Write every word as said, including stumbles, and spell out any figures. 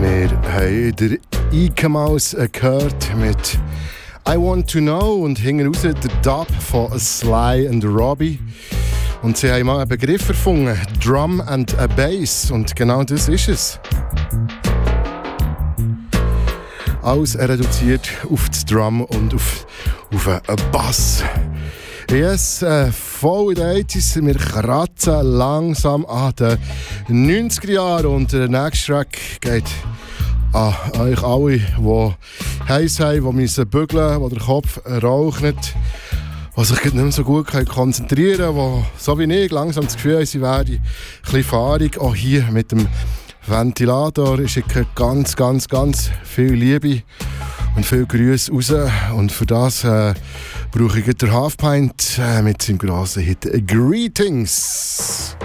Wir haben den Ike Mouse gehört mit I Want To Know und hinten raus der Dub von Sly and Robbie. Und sie haben mal einen Begriff erfunden, Drum and a Bass. Und genau das ist es. Alles reduziert auf das Drum und auf, auf einen Bass. Yes, äh, voll in den achtziger. Wir kratzen langsam an den neunziger Jahren. Und der nächste Track geht an euch alle, die heiß haben, die müssen bügeln, die der Kopf raucht, die sich nicht mehr so gut konzentrieren können, die, so wie ich, langsam das Gefühl haben, sie werden ein bisschen fahrig. Auch hier mit dem Ventilator. Ich schicke ganz, ganz, ganz viel Liebe und viel Grüße raus. Und für das äh, brauche ich den Half Pint äh, mit seinem grossen Hit Greetings.